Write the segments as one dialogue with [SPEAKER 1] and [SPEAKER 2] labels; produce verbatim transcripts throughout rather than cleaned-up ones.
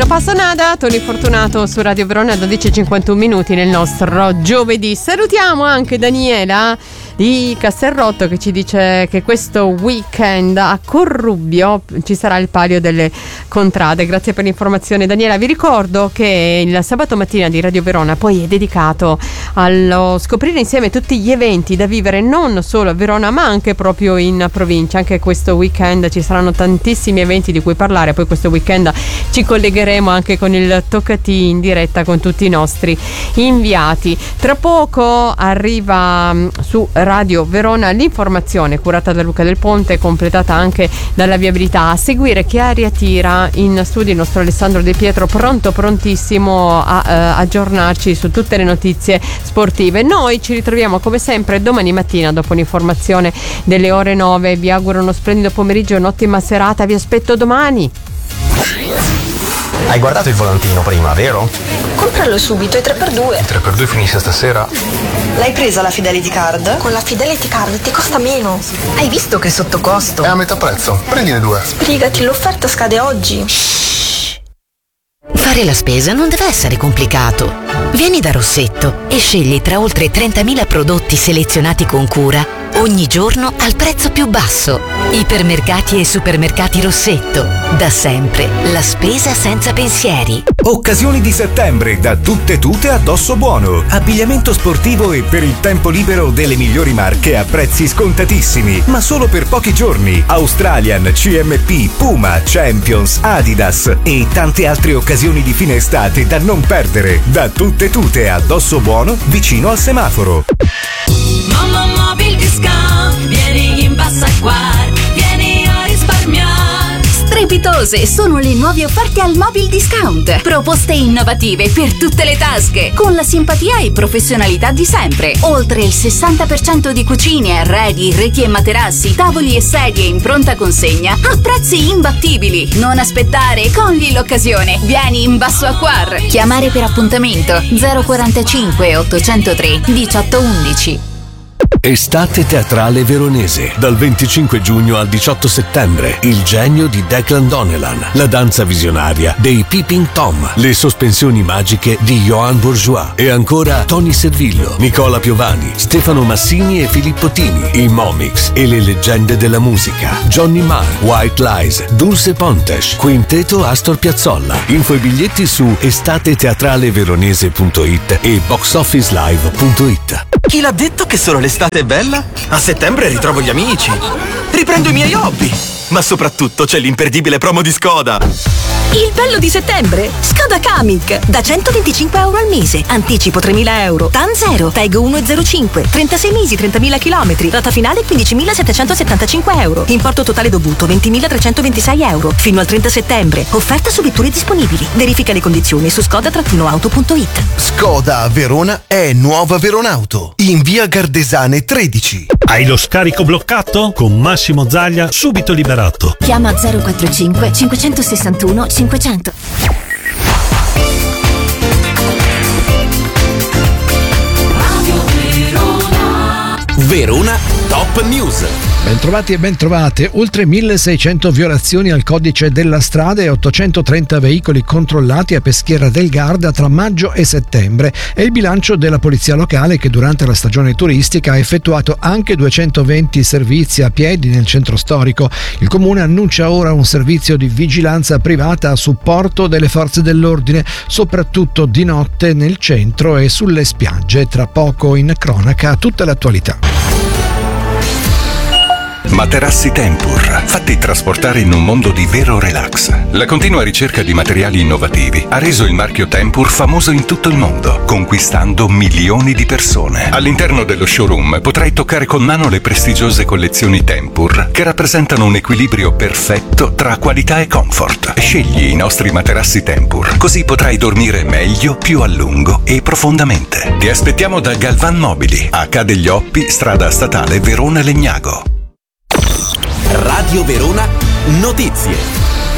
[SPEAKER 1] passa nada, Tony Fortunato su Radio Verona, dodici e cinquantuno minuti nel nostro giovedì. Salutiamo anche Daniela di Castelrotto che ci dice che questo weekend a Corrubbio ci sarà il Palio delle Contrade. Grazie per l'informazione, Daniela. Vi ricordo che il sabato mattina di Radio Verona poi è dedicato allo scoprire insieme tutti gli eventi da vivere non solo a Verona ma anche proprio in provincia. Anche questo weekend ci saranno tantissimi eventi di cui parlare. Poi questo weekend ci collegheremo anche con il Toccati in diretta con tutti i nostri inviati. Tra poco arriva su Radio Verona l'informazione curata da Luca Del Ponte, completata anche dalla viabilità. A seguire Chiari a Tira, in studio il nostro Alessandro De Pietro, pronto prontissimo a eh, aggiornarci su tutte le notizie sportive. Noi ci ritroviamo come sempre domani mattina dopo l'informazione delle ore nove. Vi auguro uno splendido pomeriggio e un'ottima serata, vi aspetto domani.
[SPEAKER 2] Hai guardato il volantino prima, vero?
[SPEAKER 3] Compralo subito, è tre per due.
[SPEAKER 2] Il tre per due finisce stasera?
[SPEAKER 3] L'hai presa la Fidelity Card? Con la Fidelity Card ti costa meno. Hai visto che è sotto costo?
[SPEAKER 2] È a metà prezzo, prendine due.
[SPEAKER 3] Sbrigati, l'offerta scade oggi.
[SPEAKER 4] Shhh. Fare la spesa non deve essere complicato. Vieni da Rossetto e scegli tra oltre trentamila prodotti selezionati con cura ogni giorno al prezzo più basso. Ipermercati e supermercati Rossetto. Da sempre la spesa senza pensieri.
[SPEAKER 5] Occasioni di settembre da Tutte Tute a Dosso Buono. Abbigliamento sportivo e per il tempo libero delle migliori marche a prezzi scontatissimi, ma solo per pochi giorni. Australian, C M P, Puma, Champions, Adidas e tante altre occasioni di fine estate da non perdere. Da Tutte Tute a Dosso Buono, vicino al semaforo.
[SPEAKER 6] Mamma Mobil Discount, vieni in Bassaguar, vieni a risparmiare.
[SPEAKER 7] Strepitose sono le nuove offerte al Mobil Discount. Proposte innovative per tutte le tasche, con la simpatia e professionalità di sempre. Oltre il sessanta per cento di cucine, arredi, reti e materassi, tavoli e sedie in pronta consegna a prezzi imbattibili. Non aspettare, cogli l'occasione. Vieni in Basso Acquar. Chiamare per appuntamento zero quarantacinque ottocentotre diciotto undici.
[SPEAKER 8] Estate teatrale veronese. Dal venticinque giugno al diciotto settembre. Il genio di Declan Donnellan. La danza visionaria dei Peeping Tom. Le sospensioni magiche di Johan Bourgeois. E ancora Tony Servillo, Nicola Piovani, Stefano Massini e Filippo Tini. I Momix e le leggende della musica. Johnny Marr, White Lies, Dulce Pontes, Quinteto Astor Piazzolla. Info e biglietti su estateteatraleveronese punto it e boxofficelive punto it.
[SPEAKER 9] Chi l'ha detto che solo l'estate è bella? A settembre ritrovo gli amici, riprendo i miei hobby, ma soprattutto c'è l'imperdibile promo di Skoda.
[SPEAKER 10] Il bello di settembre? Skoda Kamiq, da centoventicinque euro al mese, anticipo tremila euro, T A N zero, T E G uno virgola zero cinque, trentasei mesi, trentamila chilometri, rata finale quindicimilasettecentosettantacinque euro, importo totale dovuto ventimilatrecentoventisei euro, fino al trenta settembre, offerta su vetture disponibili, verifica le condizioni su skoda auto punto it.
[SPEAKER 11] Skoda a Verona è Nuova Veronauto, in via Gardesane tredici.
[SPEAKER 12] Hai lo scarico bloccato? Con Massimo Zaglia subito liberato.
[SPEAKER 7] Chiama zero quarantacinque cinquecentosessantuno cinquecento.
[SPEAKER 13] Verona Top News.
[SPEAKER 14] Bentrovati e bentrovate. Oltre milleseicento violazioni al codice della strada e ottocentotrenta veicoli controllati a Peschiera del Garda tra maggio e settembre. È il bilancio della polizia locale, che durante la stagione turistica ha effettuato anche duecentoventi servizi a piedi nel centro storico. Il comune annuncia ora un servizio di vigilanza privata a supporto delle forze dell'ordine, soprattutto di notte nel centro e sulle spiagge. Tra poco in cronaca tutta l'attualità.
[SPEAKER 15] Materassi Tempur, fatti trasportare in un mondo di vero relax. La continua ricerca di materiali innovativi ha reso il marchio Tempur famoso in tutto il mondo, conquistando milioni di persone. All'interno dello showroom potrai toccare con mano le prestigiose collezioni Tempur, che rappresentano un equilibrio perfetto tra qualità e comfort. Scegli i nostri materassi Tempur, così potrai dormire meglio, più a lungo e profondamente. Ti aspettiamo da Galvan Mobili, a Ca' degli Oppi, strada statale Verona Legnago.
[SPEAKER 13] Radio Verona Notizie.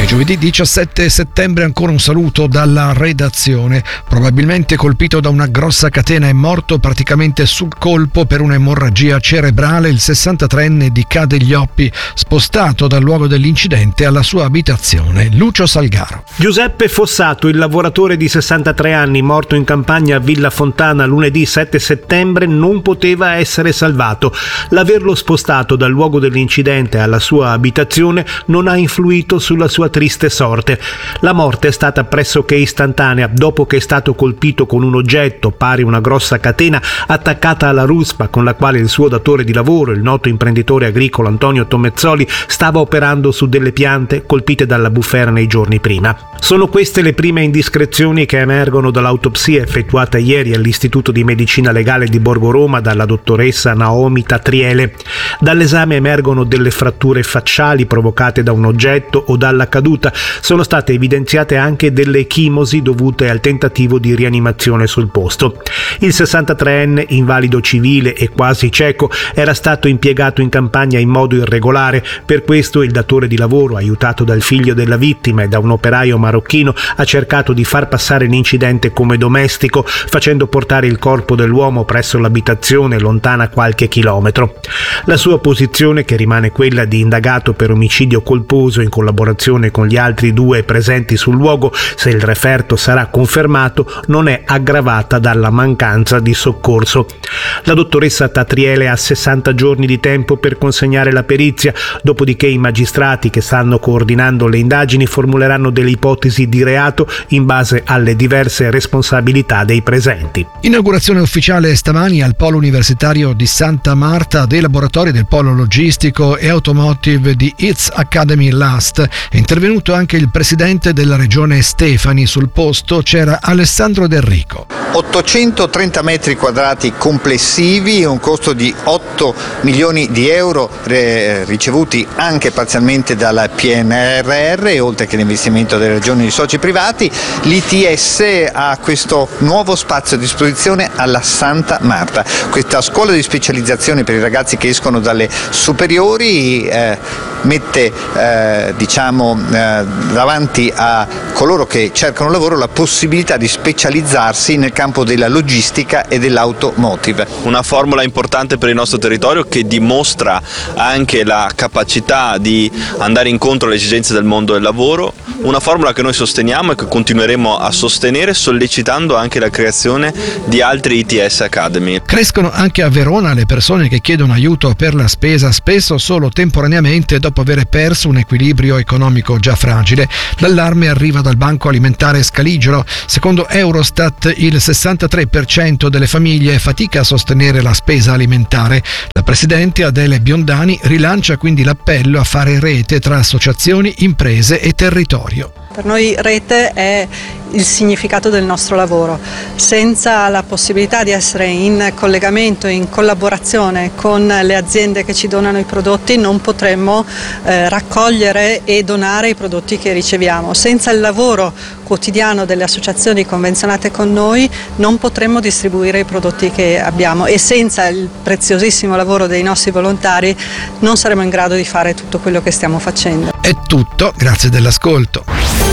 [SPEAKER 14] E giovedì diciassette settembre ancora un saluto dalla redazione. Probabilmente colpito da una grossa catena e morto praticamente sul colpo per un'emorragia cerebrale il sessantatreenne di Cadeglioppi, spostato dal luogo dell'incidente alla sua abitazione. Lucio Salgaro.
[SPEAKER 16] Giuseppe Fossato, il lavoratore di sessantatré anni morto in campagna a Villa Fontana lunedì sette settembre, non poteva essere salvato. L'averlo spostato dal luogo dell'incidente alla sua abitazione non ha influito sulla sua triste sorte. La morte è stata pressoché istantanea dopo che è stato colpito con un oggetto pari una grossa catena attaccata alla ruspa con la quale il suo datore di lavoro, il noto imprenditore agricolo Antonio Tomezzoli, stava operando su delle piante colpite dalla bufera nei giorni prima. Sono queste le prime indiscrezioni che emergono dall'autopsia effettuata ieri all'Istituto di Medicina Legale di Borgo Roma dalla dottoressa Naomi Tatriele. Dall'esame emergono delle fratture facciali provocate da un oggetto o dalla caduta. Sono state evidenziate anche delle echimosi dovute al tentativo di rianimazione sul posto. Il sessantatreenne, invalido civile e quasi cieco, era stato impiegato in campagna in modo irregolare. Per questo il datore di lavoro, aiutato dal figlio della vittima e da un operaio marocchino, ha cercato di far passare l'incidente come domestico, facendo portare il corpo dell'uomo presso l'abitazione lontana qualche chilometro. La sua posizione, che rimane quella di indagato per omicidio colposo in collaborazione con gli altri due presenti sul luogo, se il referto sarà confermato, non è aggravata dalla mancanza di soccorso. La dottoressa Tatriele ha sessanta giorni di tempo per consegnare la perizia, dopodiché i magistrati che stanno coordinando le indagini formuleranno delle ipotesi di reato in base alle diverse responsabilità dei presenti.
[SPEAKER 14] Inaugurazione ufficiale stamani al Polo Universitario di Santa Marta dei laboratori del Polo Logistico e Automotive di It's Academy Last. È intervenuto anche il presidente della regione Stefani. Sul posto c'era Alessandro Del Rico.
[SPEAKER 17] ottocentotrenta metri quadrati complessivi, un costo di otto milioni di euro eh, ricevuti anche parzialmente dal P N R R, oltre che l'investimento delle regioni di soci privati. L'I T S ha questo nuovo spazio a disposizione alla Santa Marta, questa scuola di specializzazione per i ragazzi che escono dalle superiori eh, mette eh, diciamo eh, davanti a coloro che cercano lavoro la possibilità di specializzarsi nel campo della logistica e dell'automotive.
[SPEAKER 18] Una formula importante per il nostro territorio che dimostra anche la capacità di andare incontro alle esigenze del mondo del lavoro, una formula che noi sosteniamo e che continueremo a sostenere, sollecitando anche la creazione di altri I T S Academy.
[SPEAKER 14] Crescono anche a Verona le persone che chiedono aiuto per la spesa, spesso solo temporaneamente dopo aver perso un equilibrio economico già fragile. L'allarme arriva dal Banco Alimentare Scaligero. Secondo Eurostat il sessantatré per cento delle famiglie fatica a sostenere la spesa alimentare. La presidente Adele Biondani rilancia quindi l'appello a fare rete tra associazioni, imprese e territorio.
[SPEAKER 19] Per noi rete è il significato del nostro lavoro. Senza la possibilità di essere in collegamento, in collaborazione con le aziende che ci donano i prodotti, non potremmo eh, raccogliere e donare i prodotti che riceviamo. Senza il lavoro quotidiano delle associazioni convenzionate con noi non potremmo distribuire i prodotti che abbiamo, e senza il preziosissimo lavoro dei nostri volontari non saremo in grado di fare tutto quello che stiamo facendo.
[SPEAKER 14] È tutto, grazie dell'ascolto.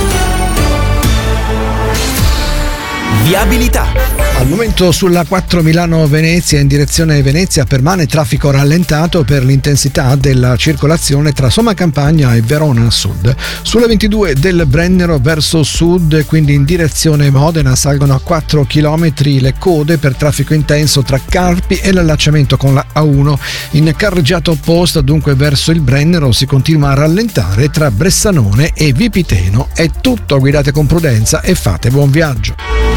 [SPEAKER 13] Viabilità.
[SPEAKER 14] Al momento sulla quattro Milano-Venezia in direzione Venezia permane traffico rallentato per l'intensità della circolazione tra Somma Campagna e Verona Sud. Sulla ventidue del Brennero verso sud, quindi in direzione Modena, salgono a quattro chilometri le code per traffico intenso tra Carpi e l'allacciamento con la A uno. In carreggiata opposta, dunque verso il Brennero, si continua a rallentare tra Bressanone e Vipiteno. È tutto, guidate con prudenza e fate buon viaggio.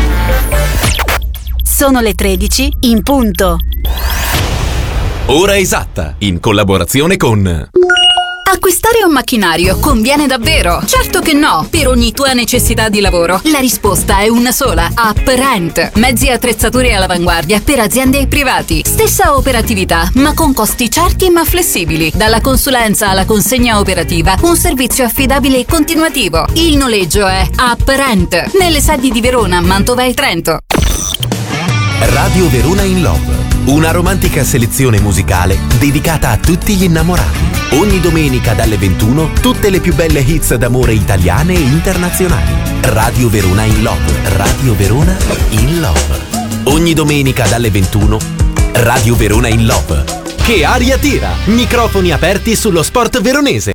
[SPEAKER 7] Sono le tredici in punto.
[SPEAKER 13] Ora esatta, in collaborazione con...
[SPEAKER 7] Acquistare un macchinario conviene davvero? Certo che no! Per ogni tua necessità di lavoro, la risposta è una sola: UpRent. Mezzi e attrezzature all'avanguardia per aziende e privati. Stessa operatività, ma con costi certi ma flessibili. Dalla consulenza alla consegna operativa, un servizio affidabile e continuativo. Il noleggio è UpRent, nelle sedi di Verona, Mantova e Trento.
[SPEAKER 13] Radio Verona in Love, una romantica selezione musicale dedicata a tutti gli innamorati. Ogni domenica dalle ventuno tutte le più belle hits d'amore italiane e internazionali. Radio Verona in Love. Radio Verona in Love. Ogni domenica dalle ventuno Radio Verona in Love. Che aria tira! Microfoni aperti sullo sport veronese.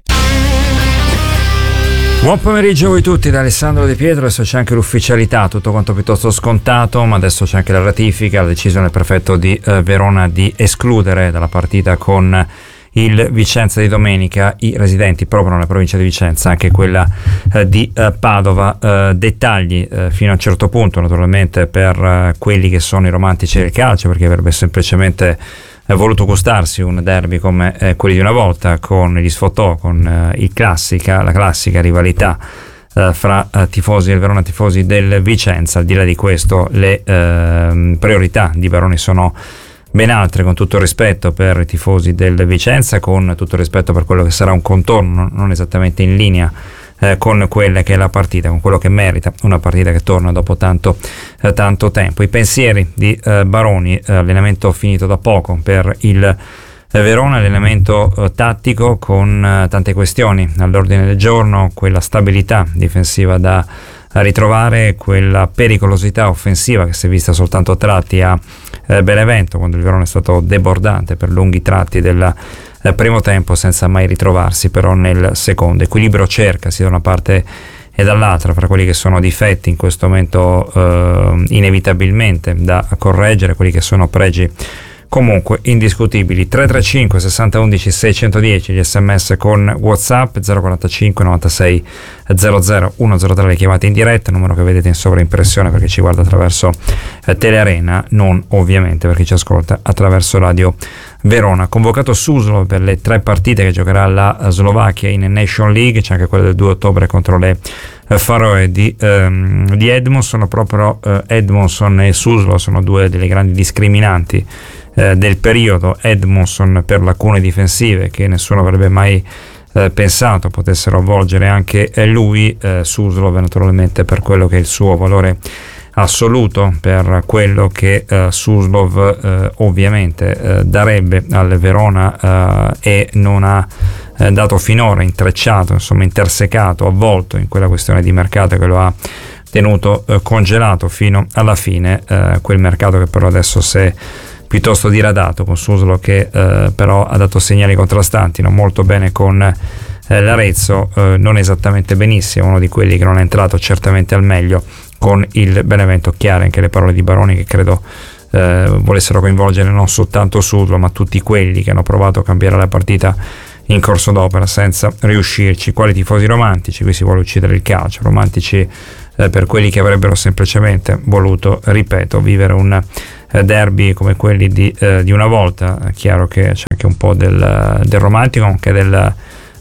[SPEAKER 20] Buon pomeriggio a voi tutti da Alessandro De Pietro. Adesso c'è anche l'ufficialità, tutto quanto piuttosto scontato, ma adesso c'è anche la ratifica, la decisione del prefetto di eh, Verona di escludere dalla partita con il Vicenza di domenica i residenti proprio nella provincia di Vicenza, anche quella eh, di eh, Padova. Eh, dettagli eh, fino a un certo punto naturalmente per eh, quelli che sono i romantici del calcio, perché avrebbe semplicemente eh, voluto gustarsi un derby come eh, quelli di una volta, con gli sfotò, con eh, il classica, la classica rivalità eh, fra eh, tifosi del Verona e tifosi del Vicenza. Al di là di questo le eh, priorità di Baroni sono ben altre, con tutto il rispetto per i tifosi del Vicenza, con tutto il rispetto per quello che sarà un contorno non esattamente in linea eh, con quella che è la partita, con quello che merita una partita che torna dopo tanto, eh, tanto tempo. I pensieri di eh, Baroni, eh, allenamento finito da poco per il eh, Verona, allenamento eh, tattico con eh, tante questioni all'ordine del giorno, quella stabilità difensiva da a ritrovare, quella pericolosità offensiva che si è vista soltanto a tratti a eh, Benevento, quando il Verona è stato debordante per lunghi tratti del eh, primo tempo, senza mai ritrovarsi però nel secondo. Equilibrio cercasi da una parte e dall'altra fra quelli che sono difetti in questo momento eh, inevitabilmente da correggere, quelli che sono pregi comunque indiscutibili. Tre tre cinque sessanta undici seicentodieci gli sms con WhatsApp, zero quarantacinque novantasei zero zero centotre le chiamate in diretta, numero che vedete in sovraimpressione perché ci guarda attraverso eh, Telearena, non ovviamente perché ci ascolta attraverso Radio Verona. Convocato Suslov per le tre partite che giocherà la Slovacchia in Nation League, c'è anche quella del due ottobre contro le eh, Faroe di, ehm, di Edmondson. Proprio eh, Edmondson e Suslov sono due delle grandi discriminanti eh, del periodo. Edmondson per lacune difensive che nessuno avrebbe mai eh, pensato potessero avvolgere anche lui, eh, Suslov naturalmente per quello che è il suo valore assoluto, per quello che eh, Suslov eh, ovviamente eh, darebbe al Verona eh, e non ha eh, dato finora, intrecciato, insomma intersecato, avvolto in quella questione di mercato che lo ha tenuto eh, congelato fino alla fine, eh, quel mercato che però adesso si è piuttosto diradato, con Suslov che eh, però ha dato segnali contrastanti, non molto bene con eh, l'Arezzo, eh, non esattamente benissimo, uno di quelli che non è entrato certamente al meglio con il Benevento. Chiare anche le parole di Baroni che credo eh, volessero coinvolgere non soltanto Suslov ma tutti quelli che hanno provato a cambiare la partita in corso d'opera senza riuscirci. Quali tifosi romantici? Qui si vuole uccidere il calcio, romantici eh, per quelli che avrebbero semplicemente voluto, ripeto, vivere un eh, derby come quelli di, eh, di una volta. È chiaro che c'è anche un po' del, del romantico, anche del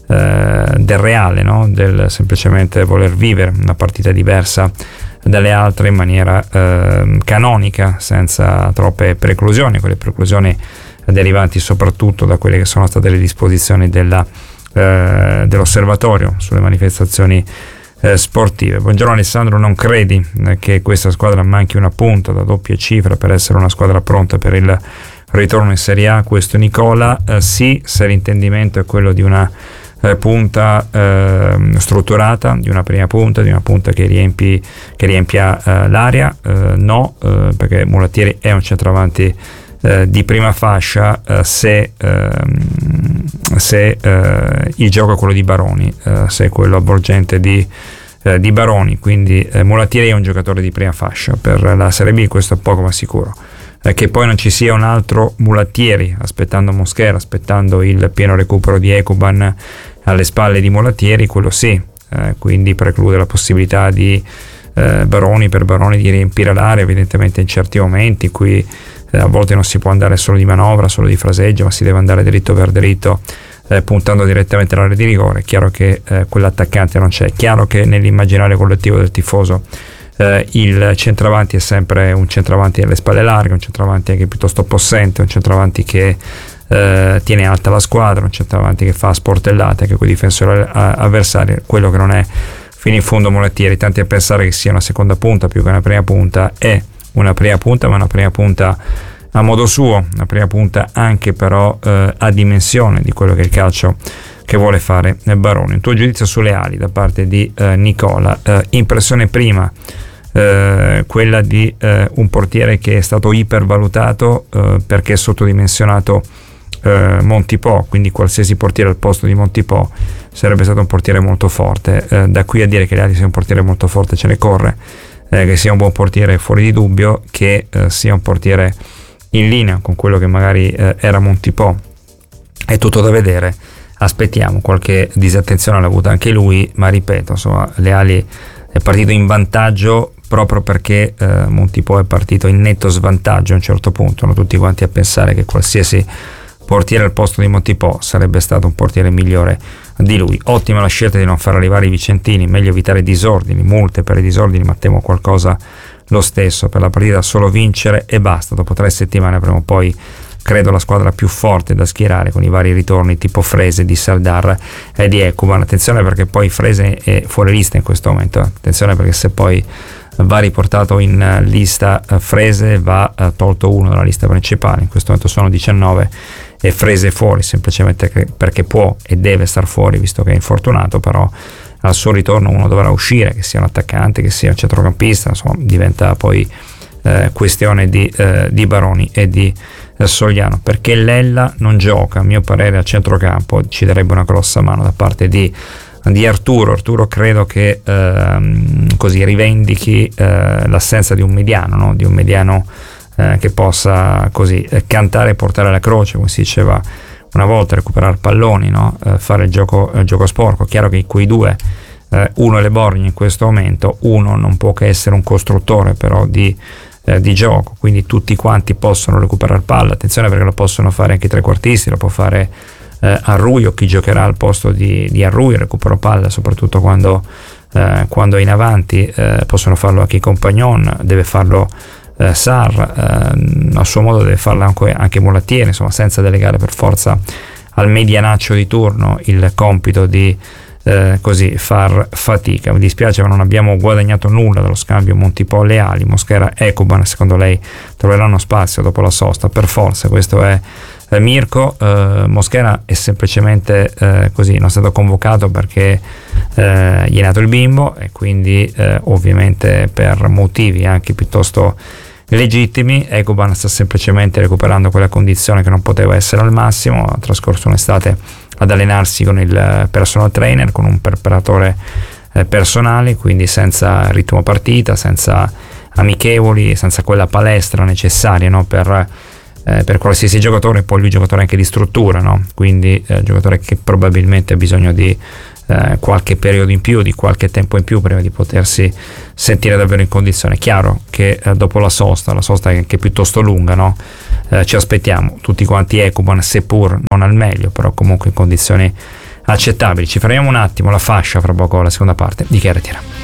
[SPEAKER 20] eh, del reale, no? Del semplicemente voler vivere una partita diversa dalle altre in maniera eh, canonica, senza troppe preclusioni, quelle preclusioni derivanti soprattutto da quelle che sono state le disposizioni della, eh, dell'osservatorio sulle manifestazioni eh, sportive. Buongiorno Alessandro, non credi eh, che questa squadra manchi una punta da doppia cifra per essere una squadra pronta per il ritorno in Serie A? Questo Nicola, eh, sì, se l'intendimento è quello di una Eh, punta eh, strutturata, di una prima punta, di una punta che riempi che riempia eh, l'area, eh, no, eh, perché Mulattieri è un centravanti eh, di prima fascia eh, se, eh, se eh, il gioco è quello di Baroni, eh, se è quello avvolgente di, eh, di Baroni, quindi eh, Mulattieri è un giocatore di prima fascia per la Serie B, questo è poco ma sicuro. Eh, che poi non ci sia un altro Mulattieri aspettando Mosquera, aspettando il pieno recupero di Ekuban alle spalle di Mulattieri, quello sì, eh, quindi preclude la possibilità di eh, Baroni per Baroni di riempire l'area, evidentemente in certi momenti in cui eh, a volte non si può andare solo di manovra, solo di fraseggio, ma si deve andare dritto per dritto eh, puntando direttamente all'area di rigore. È chiaro che eh, quell'attaccante non c'è, è chiaro che nell'immaginario collettivo del tifoso Eh, il centravanti è sempre un centravanti alle spalle larghe, un centravanti anche piuttosto possente, un centravanti che eh, tiene alta la squadra, un centravanti che fa sportellate anche con i difensori avversari, quello che non è fino in fondo Mulattieri. Tanti a pensare che sia una seconda punta più che una prima punta, è una prima punta ma una prima punta a modo suo, la prima punta anche però eh, a dimensione di quello che è il calcio che vuole fare Baroni. Un tuo giudizio sulle ali da parte di eh, Nicola. Eh, impressione prima, eh, quella di eh, un portiere che è stato ipervalutato eh, perché è sottodimensionato eh, Montipò, quindi qualsiasi portiere al posto di Montipò sarebbe stato un portiere molto forte. Eh, da qui a dire che le ali sia un portiere molto forte ce ne corre, eh, che sia un buon portiere fuori di dubbio, che eh, sia un portiere in linea con quello che magari eh, era Montipò, è tutto da vedere. Aspettiamo, qualche disattenzione l'ha avuta anche lui, ma ripeto, insomma, le ali è partito in vantaggio proprio perché eh, Montipò è partito in netto svantaggio a un certo punto, no? Tutti quanti a pensare che qualsiasi portiere al posto di Montipò sarebbe stato un portiere migliore di lui. Ottima la scelta di non far arrivare i vicentini, meglio evitare disordini, multe per i disordini, ma temo qualcosa lo stesso. Per la partita solo vincere e basta. Dopo tre settimane avremo poi, credo, la squadra più forte da schierare, con i vari ritorni tipo Frese, di Sardar e di Ekuban. Attenzione perché poi Frese è fuori lista in questo momento, attenzione perché se poi va riportato in lista Frese va tolto uno dalla lista principale. In questo momento sono diciannove e Frese è fuori semplicemente perché può e deve star fuori visto che è infortunato, però al suo ritorno uno dovrà uscire, che sia un attaccante, che sia un centrocampista, insomma diventa poi eh, questione di, eh, di Baroni e di eh, Sogliano. Perché Lella non gioca, a mio parere, a centrocampo ci darebbe una grossa mano da parte di di Arturo. Arturo credo che ehm, così rivendichi eh, l'assenza di un mediano, no? Di un mediano eh, che possa così eh, cantare e portare alla croce, come si diceva una volta, recuperare palloni, no? eh, fare il gioco, il gioco sporco. Chiaro che quei due, eh, uno è Le Borgni in questo momento, uno non può che essere un costruttore però di, eh, di gioco, quindi tutti quanti possono recuperare palla. Attenzione perché lo possono fare anche i trequartisti, lo può fare eh, Arruio, chi giocherà al posto di, di Arruio, recupero palla soprattutto quando, eh, quando è in avanti, eh, possono farlo anche i Compagnon, deve farlo eh, Sar, eh, a suo modo deve farlo anche, anche Mulattieri, insomma senza delegare per forza al medianaccio di turno il compito di eh, così far fatica. Mi dispiace ma non abbiamo guadagnato nulla dallo scambio Montipò alle ali. Mosquera e Ekuban secondo lei troveranno spazio dopo la sosta per forza, questo è eh, Mirko. eh, Mosquera è semplicemente eh, così, non è stato convocato perché eh, gli è nato il bimbo e quindi eh, ovviamente per motivi anche piuttosto legittimi. Ekuban sta semplicemente recuperando quella condizione che non poteva essere al massimo, ha trascorso un'estate ad allenarsi con il personal trainer, con un preparatore eh, personale, quindi senza ritmo partita, senza amichevoli, senza quella palestra necessaria, no, per, eh, per qualsiasi giocatore. Poi lui è giocatore anche di struttura, no? Quindi eh, giocatore che probabilmente ha bisogno di eh, qualche periodo in più, di qualche tempo in più prima di potersi sentire davvero in condizione. Chiaro che eh, dopo la sosta, la sosta è anche piuttosto lunga, no? Eh, ci aspettiamo tutti quanti Ekuban, seppur non al meglio, però comunque in condizioni accettabili. Ci fermiamo un attimo, la fascia, fra poco la seconda parte di Chi Retira.